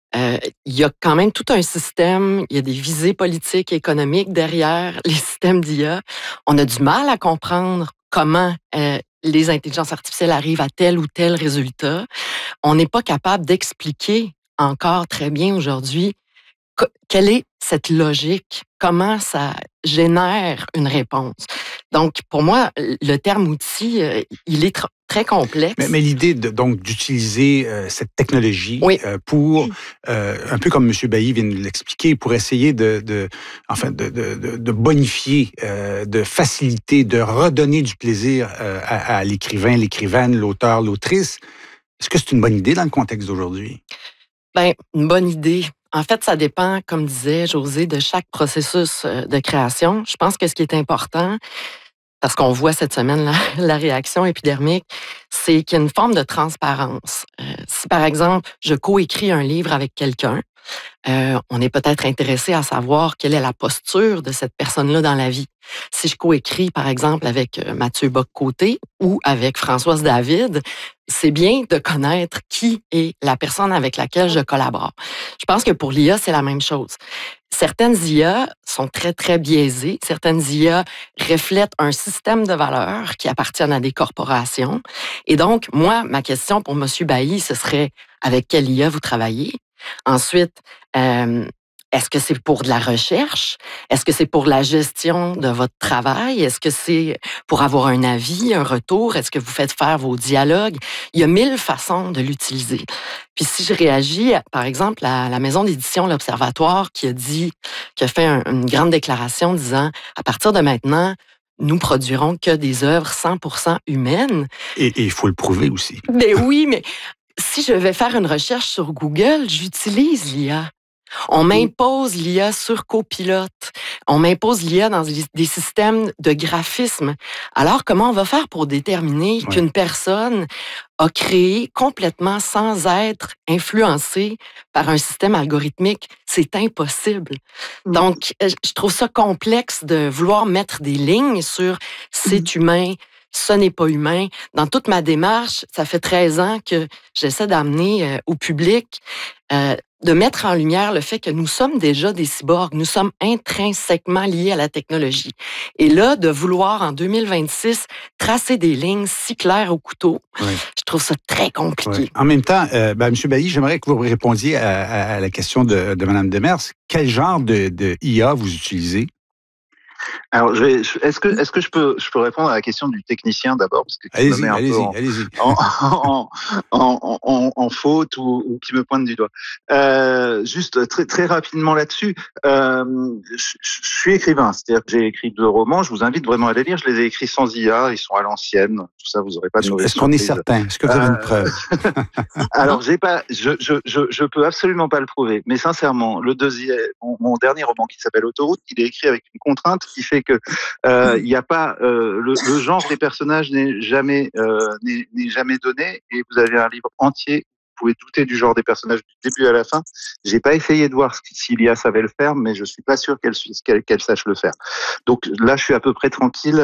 Il y a quand même tout un système, il y a des visées politiques et économiques derrière les systèmes d'IA. On a du mal à comprendre comment les intelligences artificielles arrivent à tel ou tel résultat. On n'est pas capable d'expliquer encore très bien aujourd'hui quelle est cette logique, comment ça génère une réponse. Donc, pour moi, le terme outil, il est très complexe. Mais l'idée donc d'utiliser cette technologie Oui. Pour, un peu comme M. Bailly vient de l'expliquer, pour essayer de bonifier, de faciliter, de redonner du plaisir à l'écrivain, l'écrivaine, l'auteur, l'autrice. Est-ce que c'est une bonne idée dans le contexte d'aujourd'hui? Bien, une bonne idée. En fait, ça dépend, comme disait José, de chaque processus de création. Je pense que ce qui est important, parce qu'on voit cette semaine la réaction épidermique, c'est qu'il y a une forme de transparence. Si, par exemple, je coécris un livre avec quelqu'un, on est peut-être intéressé à savoir quelle est la posture de cette personne-là dans la vie. Si je coécris, par exemple, avec Mathieu Bock-Côté ou avec Françoise David, c'est bien de connaître qui est la personne avec laquelle je collabore. Je pense que pour l'IA, c'est la même chose. Certaines IA sont très, très biaisées. Certaines IA reflètent un système de valeurs qui appartiennent à des corporations. Et donc, moi, ma question pour M. Bailly, ce serait avec quelle IA vous travaillez? Ensuite, est-ce que c'est pour de la recherche? Est-ce que c'est pour la gestion de votre travail? Est-ce que c'est pour avoir un avis, un retour? Est-ce que vous faites faire vos dialogues? Il y a 1000 façons de l'utiliser. Puis si je réagis, par exemple, à la maison d'édition L'Observatoire qui a fait une grande déclaration disant, à partir de maintenant, nous produirons que des œuvres 100% humaines. Et il faut le prouver aussi. Mais oui, mais si je vais faire une recherche sur Google, j'utilise l'IA. On m'impose l'IA sur copilote. On m'impose l'IA dans des systèmes de graphisme. Alors, comment on va faire pour déterminer qu'une personne a créé complètement sans être influencée par un système algorithmique? C'est impossible. Donc, je trouve ça complexe de vouloir mettre des lignes sur c'est humain, ce n'est pas humain. Dans toute ma démarche, ça fait 13 ans que j'essaie d'amener au public de mettre en lumière le fait que nous sommes déjà des cyborgs, nous sommes intrinsèquement liés à la technologie. Et là, de vouloir en 2026 tracer des lignes si claires au couteau, je trouve ça très compliqué. En même temps, M. Bailly, j'aimerais que vous répondiez à la question de Mme Demers. Quel genre de IA vous utilisez? Alors, est-ce que je peux répondre à la question du technicien d'abord, parce que allez-y. En faute ou qui me pointe du doigt. Juste très très rapidement là-dessus. Je suis écrivain, c'est-à-dire que j'ai écrit 2 romans. Je vous invite vraiment à les lire. Je les ai écrits sans IA, ils sont à l'ancienne. Tout ça, vous n'aurez pas de mauvaise surprise. Est-ce qu'on est certain? Est-ce que vous avez une preuve? Alors, je peux absolument pas le prouver, mais sincèrement, mon dernier roman qui s'appelle Autoroute, il est écrit avec une contrainte qui fait que il n'y a pas le genre des personnages n'est jamais donné, et vous avez un livre entier. Vous pouvez douter du genre des personnages du début à la fin. J'ai pas essayé de voir si l'IA savait le faire, mais je suis pas sûr qu'elle sache le faire. Donc là, je suis à peu près tranquille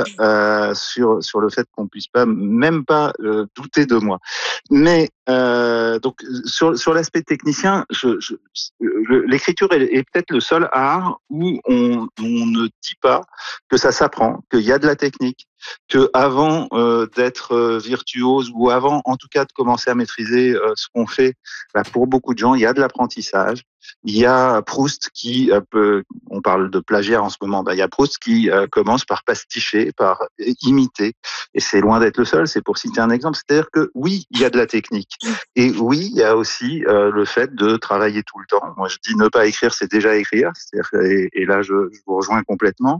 sur le fait qu'on puisse même pas douter de moi. Mais donc sur l'aspect technicien, l'écriture est peut-être le seul art où on ne dit pas que ça s'apprend, qu'il y a de la technique, que avant d'être virtuose, ou avant en tout cas de commencer à maîtriser ce qu'on fait, pour beaucoup de gens, il y a de l'apprentissage. Il y a Proust qui on parle de plagiat en ce moment, il y a Proust qui commence par pasticher, par imiter, et c'est loin d'être le seul. C'est pour citer un exemple, c'est-à-dire que oui, il y a de la technique, et oui, il y a aussi le fait de travailler tout le temps. Moi, je dis ne pas écrire, c'est déjà écrire, c'est-à-dire, et là je vous rejoins complètement.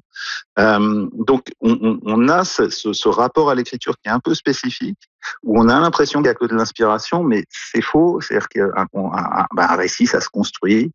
Donc on a ce rapport à l'écriture qui est un peu spécifique, où on a l'impression qu'il n'y a que de l'inspiration, mais c'est faux. C'est-à-dire qu'un récit, ça se construit.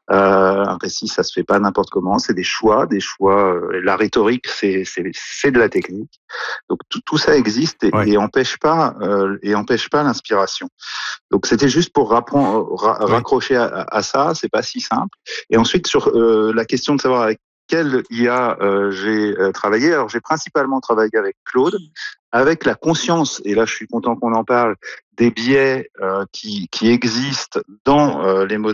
Un récit, ça se fait pas n'importe comment. C'est des choix. La rhétorique, c'est de la technique. Donc tout ça existe et empêche pas l'inspiration. Donc c'était juste pour raccrocher à ça. C'est pas si simple. Et ensuite sur la question de savoir avec quelle IA j'ai travaillé. Alors j'ai principalement travaillé avec Claude, avec la conscience, et là je suis content qu'on en parle, des biais qui existent dans les modèles